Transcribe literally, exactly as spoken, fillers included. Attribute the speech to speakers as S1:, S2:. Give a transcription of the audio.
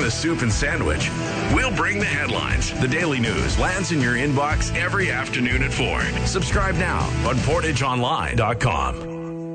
S1: the soup and sandwich. We'll bring the headlines. The Daily News lands in your inbox every afternoon at four. Subscribe now on portage online dot com.